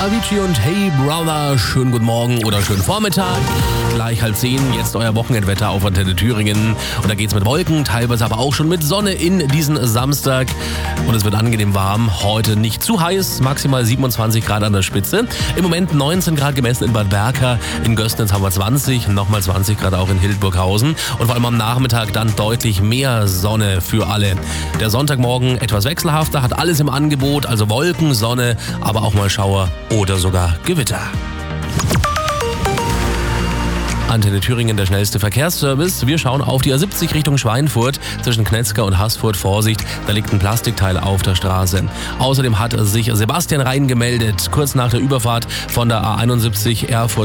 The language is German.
Avicii und Hey Brother, schönen guten Morgen oder schönen Vormittag. Gleich 9:30, jetzt euer Wochenendwetter auf Antenne Thüringen. Und da geht's mit Wolken, teilweise aber auch schon mit Sonne in diesen Samstag. Und es wird angenehm warm, heute nicht zu heiß, maximal 27 Grad an der Spitze. Im Moment 19 Grad gemessen in Bad Berka, in Gößnitz haben wir 20, nochmal 20 Grad auch in Hildburghausen. Und vor allem am Nachmittag dann deutlich mehr Sonne für alle. Der Sonntagmorgen etwas wechselhafter, hat alles im Angebot, also Wolken, Sonne, aber auch mal Schauer oder sogar Gewitter. Antenne Thüringen, der schnellste Verkehrsservice. Wir schauen auf die A70 Richtung Schweinfurt zwischen Knetzger und Haßfurt. Vorsicht, da liegt ein Plastikteil auf der Straße. Außerdem hat sich Sebastian Rhein gemeldet, kurz nach der Überfahrt von der A71 Erfurt